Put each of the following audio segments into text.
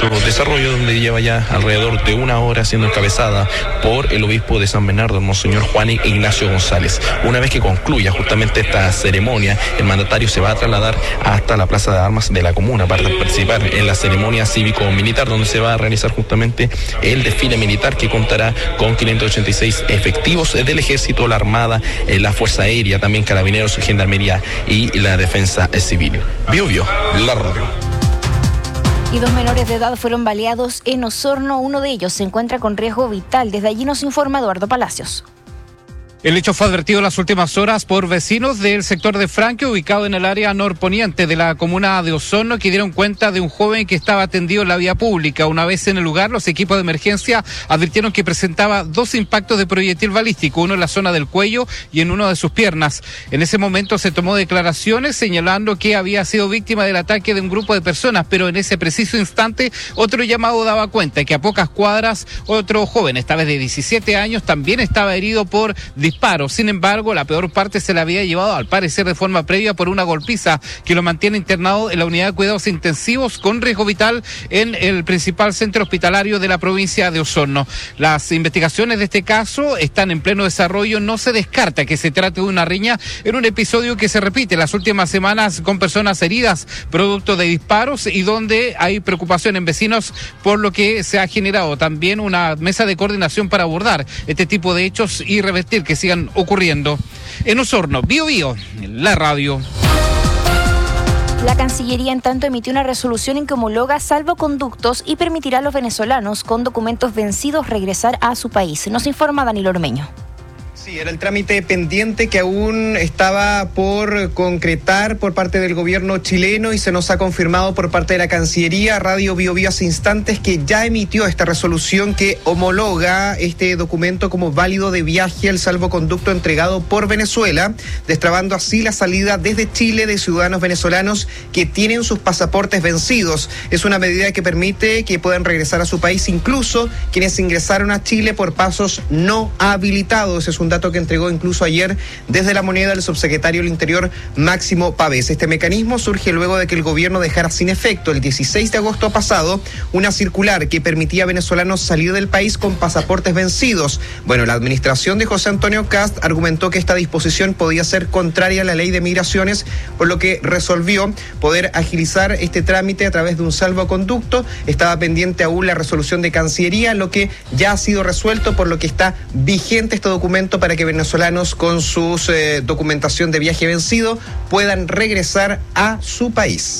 su desarrollo, donde lleva ya alrededor de una hora siendo encabezada por el obispo de San Bernardo, el monseñor Juan Ignacio González. Una vez que concluya justamente esta ceremonia, el mandatario se va a trasladar hasta la Plaza de Armas de la comuna para participar en la ceremonia cívico-militar, donde se va a realizar justamente el desfile militar, que contará con 586 efectivos del Ejército, la Armada, la Fuerza Aérea, también Carabineros, Gendarmería y la Defensa Civil. Biobío, la radio. Y 2 menores de edad fueron baleados en Osorno. Uno de ellos se encuentra con riesgo vital. Desde allí nos informa Eduardo Palacios. El hecho fue advertido en las últimas horas por vecinos del sector de Franque, ubicado en el área norponiente de la comuna de Osorno, que dieron cuenta de un joven que estaba atendido en la vía pública. Una vez en el lugar, los equipos de emergencia advirtieron que presentaba 2 impactos de proyectil balístico, uno en la zona del cuello y en una de sus piernas. En ese momento se tomó declaraciones señalando que había sido víctima del ataque de un grupo de personas, pero en ese preciso instante otro llamado daba cuenta que a pocas cuadras otro joven, esta vez de 17 años, también estaba herido por disparos. Sin embargo, la peor parte se la había llevado, al parecer de forma previa, por una golpiza que lo mantiene internado en la unidad de cuidados intensivos con riesgo vital en el principal centro hospitalario de la provincia de Osorno. Las investigaciones de este caso están en pleno desarrollo. No se descarta que se trate de una riña en un episodio que se repite en las últimas semanas con personas heridas producto de disparos y donde hay preocupación en vecinos, por lo que se ha generado también una mesa de coordinación para abordar este tipo de hechos y revertir que sigan ocurriendo. En Osorno, Biobío, la radio. La Cancillería, en tanto, emitió una resolución en que homologa salvoconductos y permitirá a los venezolanos con documentos vencidos regresar a su país. Nos informa Danilo Ormeño. Sí, era el trámite pendiente que aún estaba por concretar por parte del gobierno chileno y se nos ha confirmado por parte de la Cancillería. Radio Biobío hace instantes que ya emitió esta resolución que homologa este documento como válido de viaje al salvoconducto entregado por Venezuela, destrabando así la salida desde Chile de ciudadanos venezolanos que tienen sus pasaportes vencidos. Es una medida que permite que puedan regresar a su país incluso quienes ingresaron a Chile por pasos no habilitados. Es un dato que entregó incluso ayer desde La Moneda el subsecretario del Interior Máximo Pavés. Este mecanismo surge luego de que el gobierno dejara sin efecto el 16 de agosto pasado una circular que permitía a venezolanos salir del país con pasaportes vencidos. Bueno, la administración de José Antonio Kast argumentó que esta disposición podía ser contraria a la ley de migraciones, por lo que resolvió poder agilizar este trámite a través de un salvoconducto. Estaba pendiente aún la resolución de Cancillería, lo que ya ha sido resuelto, por lo que está vigente este documento para que venezolanos con sus documentación de viaje vencido puedan regresar a su país.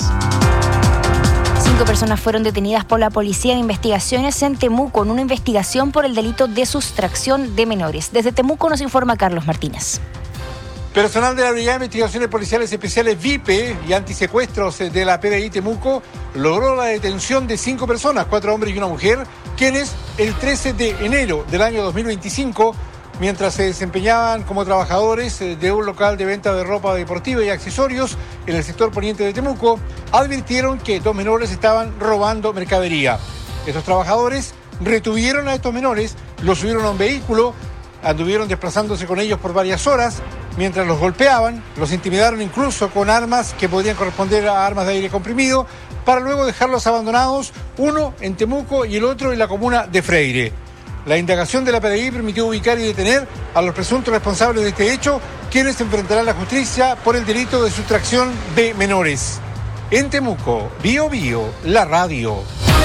5 personas fueron detenidas por la Policía de Investigaciones en Temuco en una investigación por el delito de sustracción de menores. Desde Temuco nos informa Carlos Martínez. Personal de la Brigada de Investigaciones Policiales Especiales VIPE y Antisecuestros de la PDI Temuco logró la detención de 5 personas, 4 hombres y una mujer, quienes el 13 de enero del año 2025, mientras se desempeñaban como trabajadores de un local de venta de ropa deportiva y accesorios en el sector poniente de Temuco, advirtieron que 2 menores estaban robando mercadería. Estos trabajadores retuvieron a estos menores, los subieron a un vehículo, anduvieron desplazándose con ellos por varias horas, mientras los golpeaban, los intimidaron incluso con armas que podrían corresponder a armas de aire comprimido, para luego dejarlos abandonados, uno en Temuco y el otro en la comuna de Freire. La indagación de la PDI permitió ubicar y detener a los presuntos responsables de este hecho, quienes enfrentarán la justicia por el delito de sustracción de menores. En Temuco, Biobío, la radio.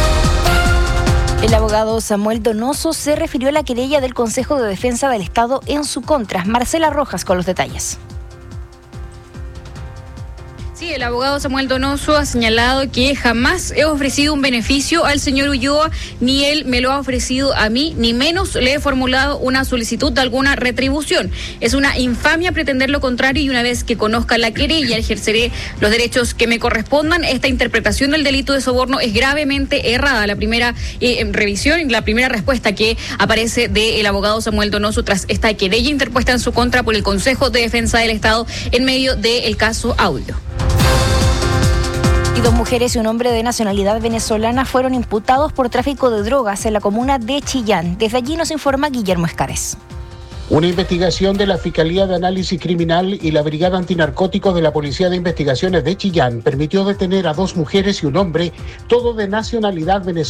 El abogado Samuel Donoso se refirió a la querella del Consejo de Defensa del Estado en su contra. Marcela Rojas con los detalles. Sí, el abogado Samuel Donoso ha señalado que jamás he ofrecido un beneficio al señor Ulloa, ni él me lo ha ofrecido a mí, ni menos le he formulado una solicitud de alguna retribución. Es una infamia pretender lo contrario y una vez que conozca la querella ejerceré los derechos que me correspondan. Esta interpretación del delito de soborno es gravemente errada. La primera revisión, la primera respuesta que aparece del abogado Samuel Donoso tras esta querella interpuesta en su contra por el Consejo de Defensa del Estado en medio del caso Audio. Y 2 mujeres y un hombre de nacionalidad venezolana fueron imputados por tráfico de drogas en la comuna de Chillán. Desde allí nos informa Guillermo Escares. Una investigación de la Fiscalía de Análisis Criminal y la Brigada Antinarcóticos de la Policía de Investigaciones de Chillán permitió detener a 2 mujeres y un hombre, todo de nacionalidad venezolana.